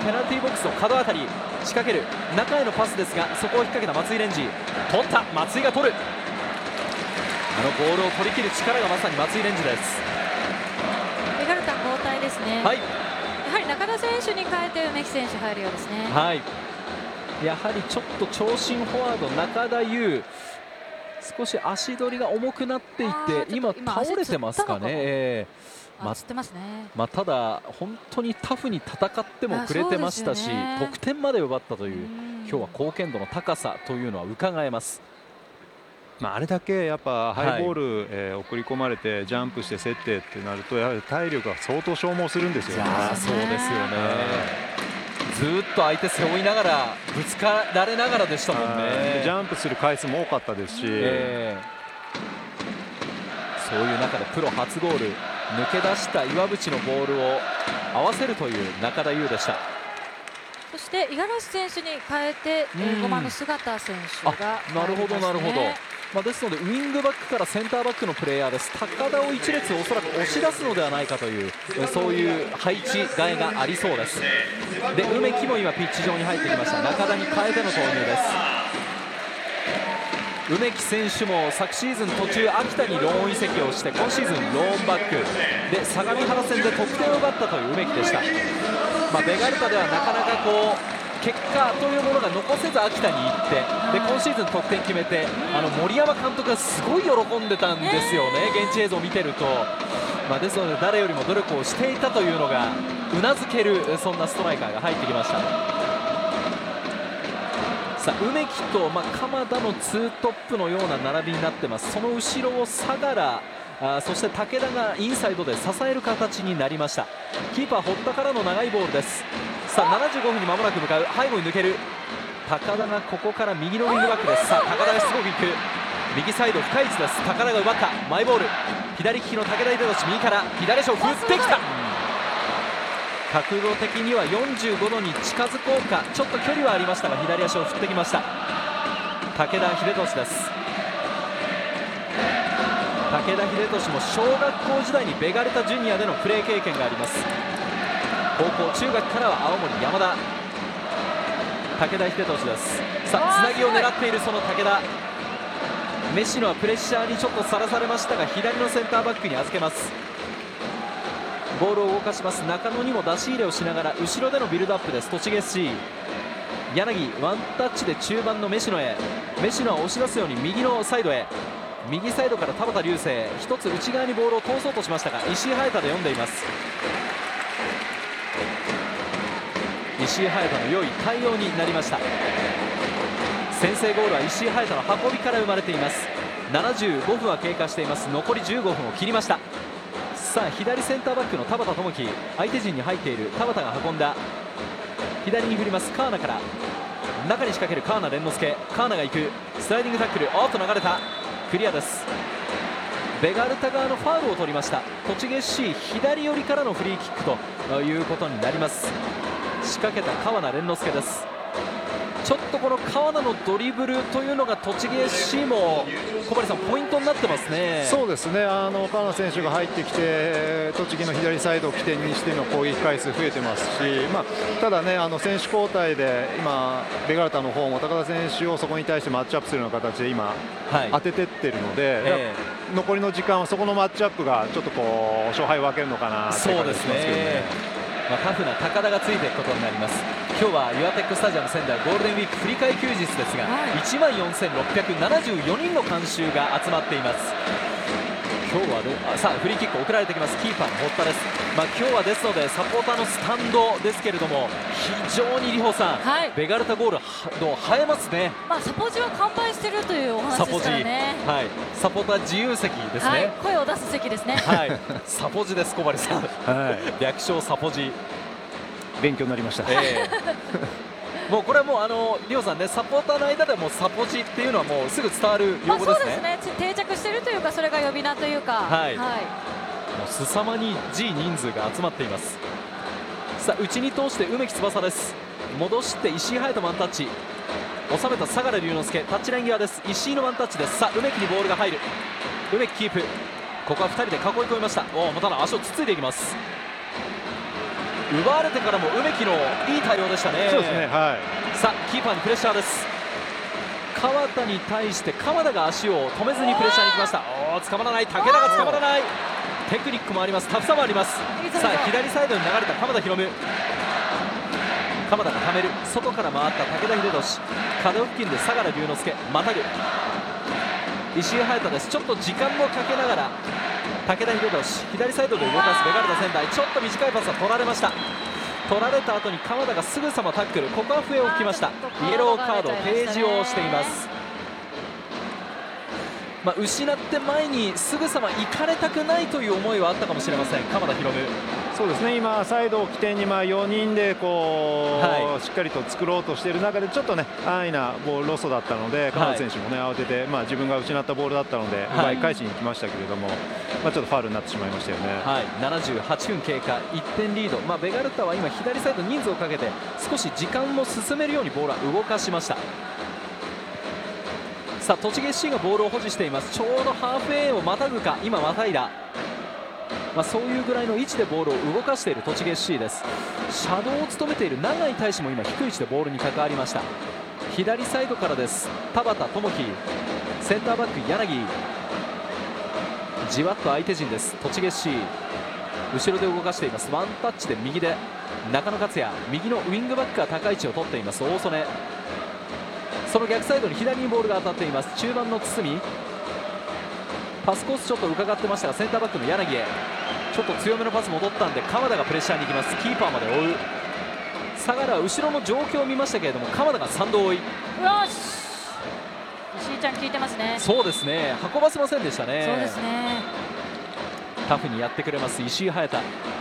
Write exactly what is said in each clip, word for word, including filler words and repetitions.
ペナルティーボックスの角あたり仕掛ける、中へのパスですがそこを引っ掛けた松井レンジ、取った松井が取る、あのボールを取り切る力がまさに松井レンジです。 ベガルタ交代ですね。 はい、 やはり中田選手に変えて梅木選手入るようですね。 はい、やはりちょっと長身フォワード中田優、少し足取りが重くなっていて今倒れてますかね。えー、まあ、つってますね。 まあ、ただ本当にタフに戦ってもくれてましたし、 ね、 得点まで奪ったという、今日は貢献度の高さというのは伺えます。 まあ、あれだけやっぱハイボール、はい、えー、送り込まれてジャンプして競ってってなるとやはり体力が相当消耗するんですよね。 そうですよね。ずっと相手背負いながらぶつかられながらでしたもんね。 ジャンプする回数も多かったですし、えー、そういう中でプロ初ゴール、抜け出した岩渕のボールを合わせるという中田優でした。 そして五十嵐選手に変えて、えー、ごばんの姿選手が、ね、 なるほどなるほど。まあ、ですのでウイングバックからセンターバックのプレーヤーです。高田を一列おそらく押し出すのではないかというそういう配置替えがありそうです。で梅木も今ピッチ上に入ってきました。中田に変えての投入です。梅木選手も昨シーズン途中秋田にローン移籍をして今シーズンローンバックで相模原戦で得点を奪ったという梅木でした。まあ、ベガルタではなかなかこう結果というものが残せず秋田に行ってで今シーズン得点決めてあの森山監督がすごい喜んでたんですよね、現地映像を見てると。まあ、ですので誰よりも努力をしていたというのがうなずけるそんなストライカーが入ってきました。さあ梅木と、まあ、鎌田のツートップのような並びになってます。その後ろを相良、あそして武田がインサイドで支える形になりました。キーパー堀田からの長いボールです。さあななじゅうごふんに間もなく向かう、背後に抜ける高田がここから右のウィングバックです。さあ高田がしつこくいく、右サイド深い位置です。高田が奪ったマイボール、左利きの武田秀俊右から左足を振ってきた。角度的にはよんじゅうごどに近づこうか、ちょっと距離はありましたが左足を振ってきました武田秀俊です。武田秀俊も小学校時代にベガルタジュニアでのプレー経験があります。高校中学からは青森山田、武田秀俊です。さあつなぎを狙っているその武田、メシノはプレッシャーにちょっとさらされましたが左のセンターバックに預けます。ボールを動かします。中野にも出し入れをしながら後ろでのビルドアップです。栃木 エスシー 柳ワンタッチで中盤のメシノへ、メシノは押し出すように右のサイドへ、右サイドから田畑流星一つ内側にボールを通そうとしましたが石井隼太で読んでいます。石井隼太の良い対応になりました。先制ゴールは石井隼太の運びから生まれています。ななじゅうごふんは経過しています。残りじゅうごふんを切りました。さあ左センターバックの田畑智樹、相手陣に入っている田畑が運んだ、左に振ります川名から中に仕掛ける川名蓮之助、川名が行くスライディングタックル、おっと流れた、クリアです。ベガルタ側のファウルを取りました。栃木 エスシー 左寄りからのフリーキックということになります。仕掛けた川名蓮之助です。ちょっとこの川名のドリブルというのが栃木 エスシー も小針さんポイントになってますね。 そうですね、あの川名選手が入ってきて栃木の左サイドを起点にしての攻撃回数増えてますし、まあ、ただねあの選手交代で今ベガルタの方も高田選手をそこに対してマッチアップするような形で今、はい、当ててってるので、えー、残りの時間はそこのマッチアップがちょっとこう勝敗を分けるのかなって感じがしますけどね。 まあ、タフな高田がついていくことになります。今日はユアテックスタジアム仙台ゴールデンウィーク振り替え休日ですが、はい、いちまんよんせんろっぴゃくななじゅうよにんの観衆が集まっています。今日はであさあフリーキック送られてきます。キーパーの堀田です。まあ、今日はですのでサポーターのスタンドですけれども非常に里穂さん、はい、ベガルタゴールの映えますね。 まあ、サポジは完売しているというお話ですからね。 はい、サポーター自由席ですね、はい、 声を出す席ですね。 はい、サポジです小針さん、はい、略称サポジ、 勉強になりました。 えー、もうこれはもうあのリオさんね、サポーターの間でもサポジっていうのはもうすぐ伝わる用語ですね。まあ、そうですね、 定着しているというかそれが呼び名というか、はい、はい、 もう凄まに G 人数が集まっています。さあ内に通して梅木翼です。戻して石井隼人ワンタッチ、収めた相良龍之介、タッチライン際です。石井のワンタッチです。さあ梅木にボールが入る、梅木キープ、ここはふたりで囲い込みました。おお、まただ足をつついていきます。 奪われてからも梅木のいい対応でしたね。 そうですね、はい、 さあキーパーにプレッシャーです。川田に対して鎌田が足を止めずにプレッシャーに行きました。おー、捕まらない、武田が捕まらない。テクニックもあります、タフさもあります。さあ左サイドに流れた鎌田博夢、鎌田がためる、外から回った武田秀俊、角付近で相良龍之介またぐ、石井隼人です。ちょっと時間もかけながら武田秀俊左サイドで動かすベガルタ仙台、ちょっと短いパスは取られました。取られた後に鎌田がすぐさまタックル、ここは笛を吹きました。イエローカード提示をしています。まあ、失って前にすぐさま行かれたくないという思いはあったかもしれません、鎌田博夢。 そうですね、今、サイドを起点にまあよにんでこう、 はい、 しっかりと作ろうとしている中でちょっとね安易なボールロストだったので、鎌田選手もね慌てて、まあ、自分が失ったボールだったので奪い返しに行きましたけれども、まあ、ちょっとファウルになってしまいましたよね。 はい、ななじゅうはちふん経過、いってんリード、まあ、ベガルタは今左サイド人数をかけて少し時間も進めるようにボールは動かしました。さあ栃木 エスシー がボールを保持しています。ちょうどハーフウェイをまたぐか、今またいだ、まあ、そういうぐらいの位置でボールを動かしている栃木 エスシー です。シャドウを務めている永井大志も今低い位置でボールに関わりました。左サイドからです。田畑智樹、センターバック柳、じわっと相手陣です。栃木 エスシー 後ろで動かしています。ワンタッチで右で中野克也、右のウイングバックが高い位置を取っています。大曽根、その逆サイドに左にボールが当たっています。中盤の堤、パスコースちょっと伺ってましたがセンターバックの柳へちょっと強めのパス戻ったんで鎌田がプレッシャーに行きます。キーパーまで追う相良は後ろの状況を見ましたけれども鎌田が賛同追い。 よし、石井ちゃん効いてますね。 そうですね、運ばせませんでしたね。 そうですね、 タフにやってくれます石井隼人。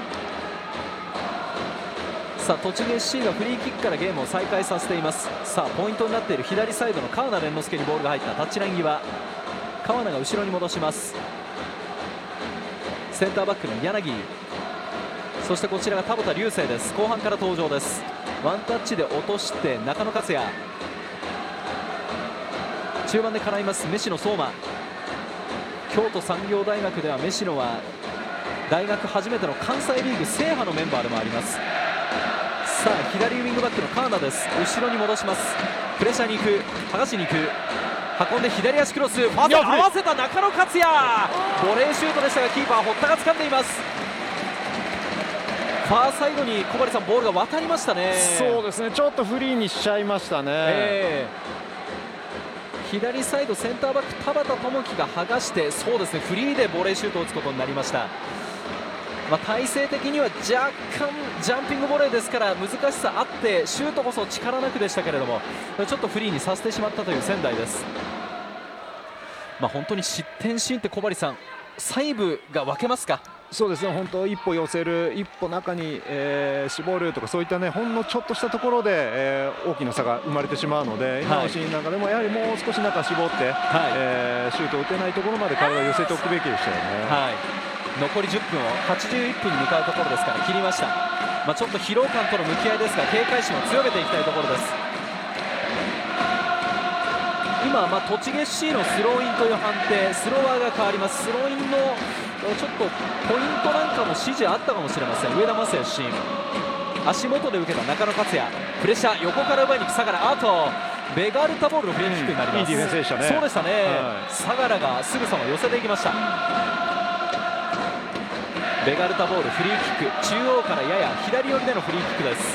さあ栃木 エスシー がフリーキックからゲームを再開させています。さあポイントになっている左サイドの川名蓮之介にボールが入ったタッチライン際、川名が後ろに戻します。センターバックの柳、そしてこちらが田畑流星です。後半から登場です。ワンタッチで落として中野克也、中盤で絡みます飯野相馬。京都産業大学では飯野は大学初めての関西リーグ制覇のメンバーでもあります。さあ左ウイングバックの川名です。後ろに戻します。プレッシャーに行く、剥がしに行く、運んで左足クロス、ファースト合わせた中野克也、ボレーシュートでしたがキーパー堀田が掴んでいます。ファーサイドに小針さんボールが渡りましたね。 そうですね、ちょっとフリーにしちゃいましたね、 えー、左サイドセンターバック田畑智樹が剥がして、そうですねフリーでボレーシュートを打つことになりました。まあ、体勢的には若干ジャンピングボレーですから難しさあってシュートこそ力なくでしたけれどもちょっとフリーにさせてしまったという仙台です。まあ、本当に失点シーンって小針さん細部が分けますか。 そうですね、本当一歩寄せる、一歩中に、えー、絞るとかそういったねほんのちょっとしたところで、えー、大きな差が生まれてしまうので、今のシーンなんかでもやはりもう少し中絞って、はい、えー、シュートを打てないところまで体を寄せておくべきでしたよね。 はい、残りじゅっぷんをはちじゅういっぷんに向かうところですから切りました。まあ、ちょっと疲労感との向き合いですが警戒心を強めていきたいところです。今、まあ、栃木 エスシー のスローインという判定、スローワーが変わります。スローインのちょっとポイントなんかも指示あったかもしれません。上田雅也出身、足元で受けた中野克也、プレッシャー横から奪いに行く相良、あとベガルタボールのフリーキックになります、 うん、いいディフェンスでしたね。 そうでしたね、はい、相良がすぐさま寄せていきました。ベガルタボールフリーキック、中央からやや左寄りでのフリーキックです。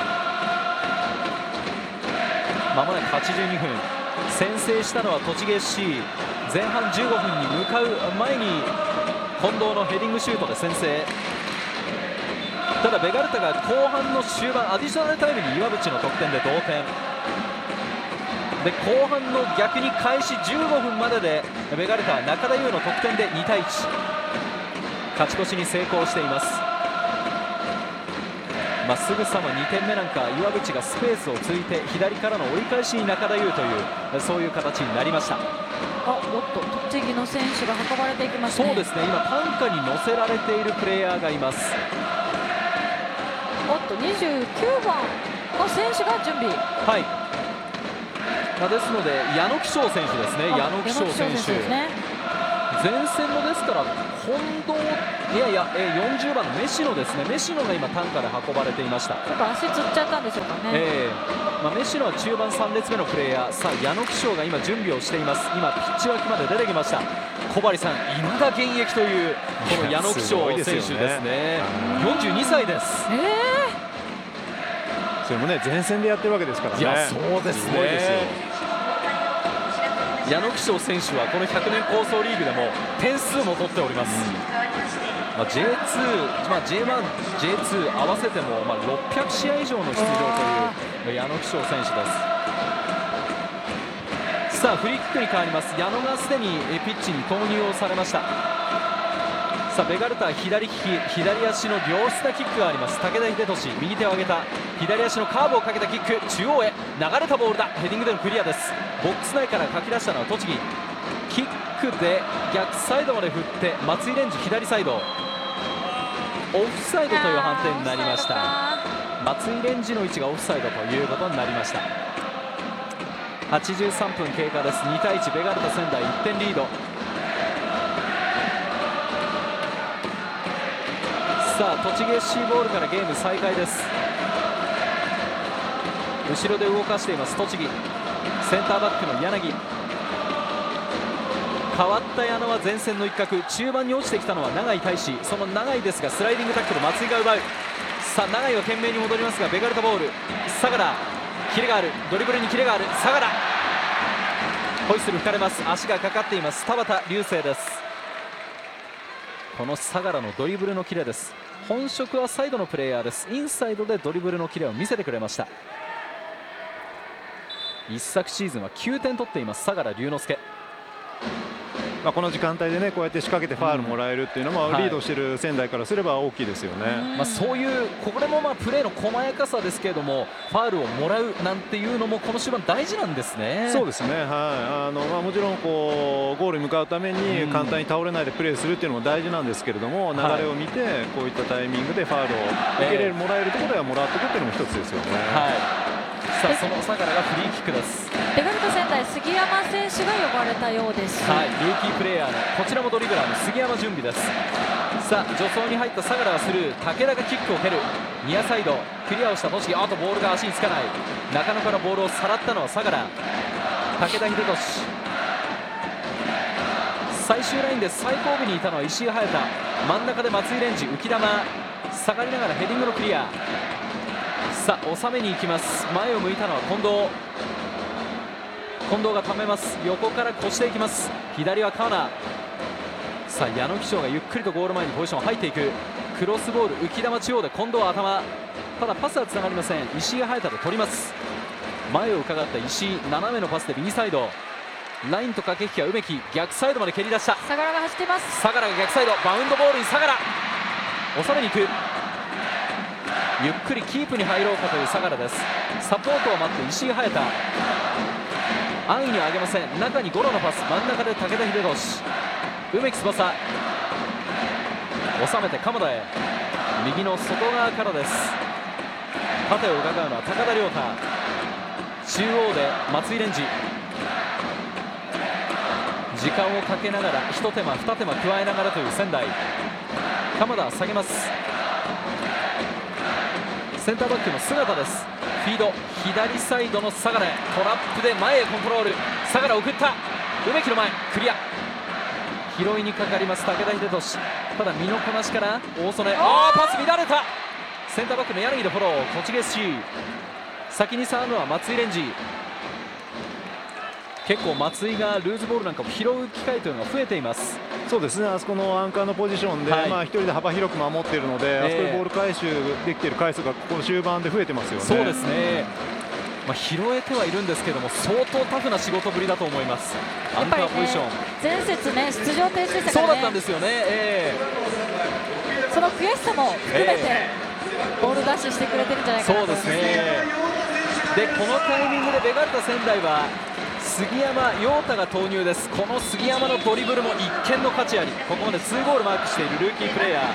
まもなくはちじゅうにふん、先制したのは栃木 エスシー、 前半じゅうごふんに向かう前に近藤のヘディングシュートで先制。ただベガルタが後半の終盤アディショナルタイムに岩渕の得点で同点で、後半の逆に開始じゅうごふんまででベガルタは中田優の得点でにたいいち、勝ち越しに成功しています。まあ、すぐさまにてんめなんか岩渕がスペースをついて左からの折り返しに中田優というそういう形になりました。 あ、おっと栃木の選手が運ばれていきますね。 そうですね、今担架に乗せられているプレイヤーがいます。 おっとにじゅうきゅうばんの選手が準備、 はい、まあ、ですので矢野貴章選手ですね。矢野貴章選手、 ですね、 前線もですから近藤、いやいや、えー、よんじゅうばんのメシノですね。メシノが今担架で運ばれていました。 ちょっと足つっちゃったんでしょうかね。 えーまあ、メシノは中盤さん列目のプレイヤー。さあ矢野貴章が今準備をしています。今ピッチ脇まで出てきました。小針さん、未だ現役というこの矢野貴章選手ですね。よんじゅうにさいです。 えーそれもね前線でやってるわけですからね。 いやそうですね。 すごいですよ。 矢野貴章選手はこのひゃくねん構想リーグでも点数も取っております。うん、まあ、ジェイツー、まあ、ジェイワン、ジェイツー 合わせてもまあろっぴゃくしあい以上の出場という矢野貴章選手です。さあフリーキックに変わります。矢野がすでにピッチに投入をされました。さあベガルタは左利き、左足の両下キックがあります。武田秀俊、右手を上げた左足のカーブをかけたキック、中央へ流れたボールだ。ヘディングでのクリアです。ボックス内からかき出したのは栃木。キックで逆サイドまで振って松井蓮司左サイド、オフサイドという判定になりました。松井蓮司の位置がオフサイドということになりました。はちじゅうさんぷん経過です。にたいいちベガルタ仙台いってんリード。さあ栃木 エスシー ボールからゲーム再開です。後ろで動かしています栃木。センターバックの柳、変わった矢野は前線の一角、中盤に落ちてきたのは永井大志。その永井ですがスライディングタックル、松井が奪う。さあ永井は懸命に戻りますがベガルタボール。相良、キレがある、ドリブルにキレがある。相良、ホイッスル吹かれます。足がかかっています田畑流星です。この相良のドリブルのキレです。本職はサイドのプレイヤーです。インサイドでドリブルのキレを見せてくれました。一昨シーズンはきゅうてん取っています相良龍之介。 まあこの時間帯でねこうやって仕掛けてファールもらえるっていうのも、 うん、 リードしている仙台からすれば大きいですよね。 まあそういうこれもまあプレーの細やかさですけれども、ファールをもらうなんていうのもこの終盤大事なんですね。 そうですね、はい、あのまあもちろんこうゴールに向かうために簡単に倒れないでプレーするっていうのも大事なんですけれども、流れを見てこういったタイミングでファールを受け入れる、もらえるところではもらっておくっていうのも一つですよね。 はい、さあその相良がフリーキックです。 ベガルタ仙台杉山選手が呼ばれたようです。 はい、ルーキープレイヤーのこちらもドリブラーの杉山準備です。さあ助走に入った相良がスルー、武田がキックを蹴る。ニアサイドクリアをした栃木、あとボールが足につかない。中野からボールをさらったのは相良。武田秀俊、最終ラインで最後尾にいたのは石井隼太。真ん中で松井蓮司、浮き球下がりながらヘディングのクリア。さあ収めに行きます。前を向いたのは近藤。近藤がためます。横から越していきます。左は川名。さあ矢野貴章がゆっくりとゴール前にポジション入っていく。クロスボール浮き球中央で近藤は頭、ただパスはつながりません。石井が隼太で取ります。前を伺った石井、斜めのパスで右サイド、ラインと駆け引きは梅木、逆サイドまで蹴り出した。 相良が走っています。 相良が逆サイドバウンドボールに相良収めに行く。ゆっくりキープに入ろうかという相良です。サポートを待って石井隼太、安易に上げません。中にゴロのパス、真ん中で武田秀俊、梅木翼収めて鎌田へ、右の外側からです。縦を伺うのは高田亮太、中央で松井蓮司、時間をかけながら一手間二手間加えながらという仙台。鎌田下げます。センターバックの姿です。フィード左サイドの相良、トラップで前へコントロール。相良送った、梅木の前クリア、拾いにかかります武田秀俊。ただ身のこなしから大曽根、あーパス乱れた。センターバックの柳でフォロー。栃木 エスシー 先に触るのは松井蓮司。結構松井がルーズボールなんかも拾う機会というのが増えています。 そうですね、あそこのアンカーのポジションで、はい、まあ一人で幅広く守っているので、えー、あそこでボール回収できている回数がここ終盤で増えてますよね。 そうですね、まあ、拾えてはいるんですけども相当タフな仕事ぶりだと思います。アンカーポジション、ね、 前節ね出場停止でしたからね。 そうだったんですよね、えー、その悔しさも含めて、えー、ボールダッシュしてくれてるんじゃないかなと思います。 そうですね。でこのタイミングでベガルタ仙台は杉山陽太が投入です。この杉山のドリブルも一見の価値あり、ここまでにゴールマークしているルーキープレーヤー。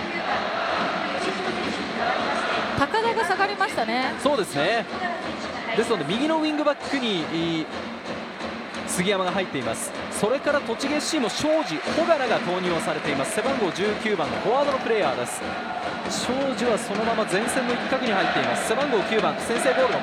高田が下がりましたね。 そうですね。ですので右のウィングバックに杉山が入っています。 それから栃木 エスシー も庄司、保柄が投入をされています。背番号じゅうきゅうばんのフォワードのプレイヤーです。庄司はそのまま前線の一角に入っています。背番号きゅうばん、先制ゴールの